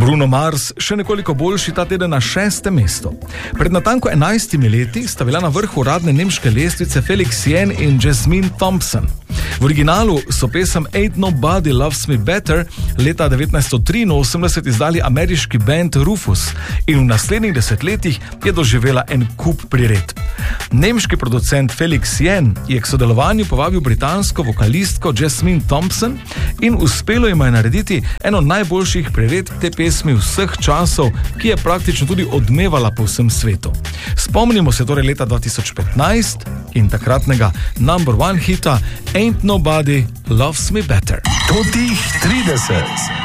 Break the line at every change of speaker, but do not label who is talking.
Bruno Mars še nekoliko boljši ta teden na 6. mestu. Pred natanko 11 leti sta bila na vrhu uradne nemške lestvice Felix Jen in Jasmine Thompson. V originalu so pesem Ain't Nobody Loves Me Better leta 1983 izdali ameriški band Rufus in v naslednjih desetletjih je doživela en kup priredb. Nemški producent Felix Jen je k sodelovanju povabil britansko vokalistko Jasmine Thompson in uspelo jima je narediti eno najboljših priredb te pesmi vseh časov, ki je praktično tudi odmevala po vsem svetu. Spomnimo se torej leta 2015 in takratnega number one hita Ain't Nobody Loves Me Better.
Totih 30.